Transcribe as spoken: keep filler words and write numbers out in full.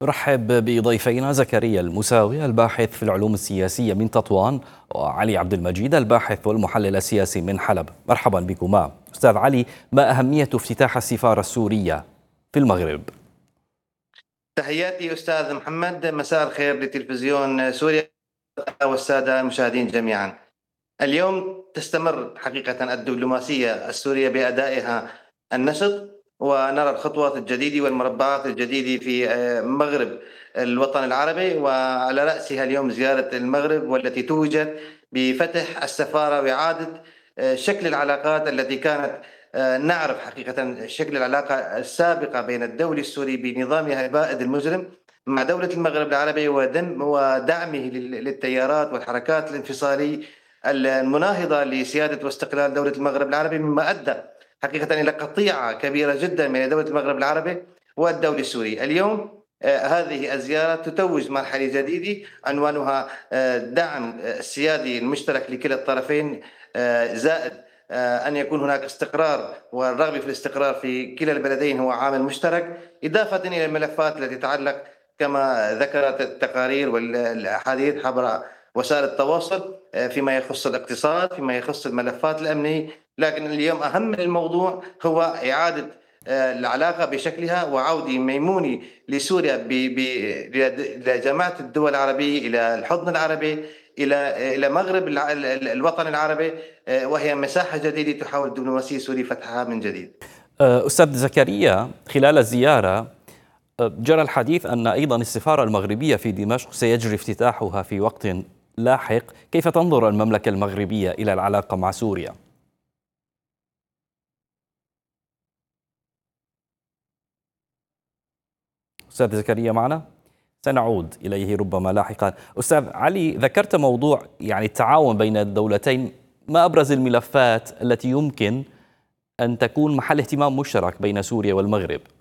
نرحب بضيفينا زكريا المساوي الباحث في العلوم السياسية من تطوان، وعلي عبد المجيد الباحث والمحلل السياسي من حلب. مرحبا بكما. أستاذ علي، ما أهمية افتتاح السفارة السورية في المغرب؟ تحياتي أستاذ محمد، مساء الخير لتلفزيون سوريا والسادة المشاهدين جميعا. اليوم تستمر حقيقة الدبلوماسية السورية بأدائها النشط، ونرى الخطوات الجديدة والمربعات الجديدة في مغرب الوطن العربي، وعلى رأسها اليوم زيارة المغرب والتي توجت بفتح السفارة وإعادة شكل العلاقات التي كانت نعرف حقيقة شكل العلاقة السابقة بين الدولة السورية بنظامها البائد المجرم مع دولة المغرب العربي ودعمه للتيارات والحركات الانفصالية المناهضة لسيادة واستقلال دولة المغرب العربي، مما أدى حقيقة إلى قطيعة كبيرة جدا بين دولة المغرب العربي والدولة السورية. اليوم هذه الزيارة تتوج مرحلة جديدة عنوانها دعم السيادي المشترك لكلا الطرفين، زائد أن يكون هناك استقرار، والرغبة في الاستقرار في كلا البلدين هو عامل مشترك، إضافة إلى الملفات التي تتعلق كما ذكرت التقارير والأحاديث عبر وسائل التواصل فيما يخص الاقتصاد، فيما يخص الملفات الأمنية. لكن اليوم أهم من الموضوع هو إعادة العلاقة بشكلها وعودة ميمونة لسوريا لجماعة الدول العربية، إلى الحضن العربي، إلى إلى مغرب الوطن العربي، وهي مساحة جديدة تحاول الدبلوماسية السورية فتحها من جديد. أستاذ زكريا، خلال الزيارة جرى الحديث أن أيضا السفارة المغربية في دمشق سيجري افتتاحها في وقت لاحق. كيف تنظر المملكة المغربية إلى العلاقة مع سوريا؟ أستاذ زكريا معنا؟ سنعود إليه ربما لاحقا. أستاذ علي، ذكرت موضوع يعني التعاون بين الدولتين. ما أبرز الملفات التي يمكن أن تكون محل اهتمام مشترك بين سوريا والمغرب؟